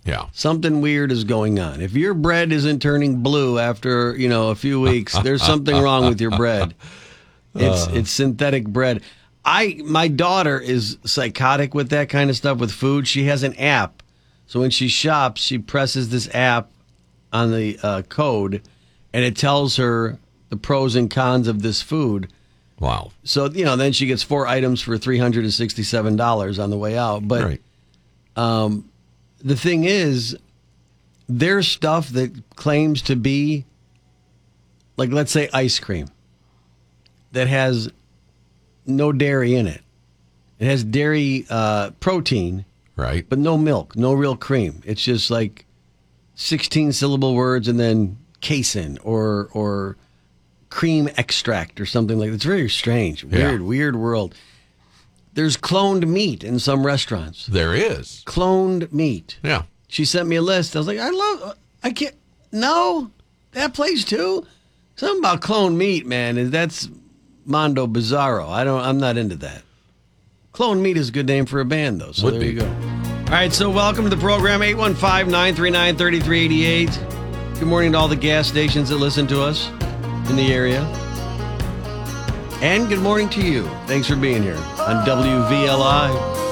Yeah. Something weird is going on. If your bread isn't turning blue after, a few weeks, there's something wrong with your bread. It's synthetic bread. My daughter is psychotic with that kind of stuff with food. She has an app. So when she shops, she presses this app on the code, and it tells her the pros and cons of this food. Wow. So, then she gets 4 items for $367 on the way out. But Right. The thing is, there's stuff that claims to be, like, let's say ice cream, that has no dairy in it. It has dairy protein, Right. but no milk, no real cream. It's just like 16-syllable words and then casein or cream extract or something like that. It's very strange. Weird world. There's cloned meat in some restaurants. There is. Cloned meat. Yeah. She sent me a list. I was like, I can't, no, that place too? Something about cloned meat, man, that's Mondo Bizarro. I'm not into that. Cloned meat is a good name for a band, though, so Would there be. you go. All right, so welcome to the program, 815-939-3388. Good morning to all the gas stations that listen to us in the area. And good morning to you. Thanks for being here on WVLI.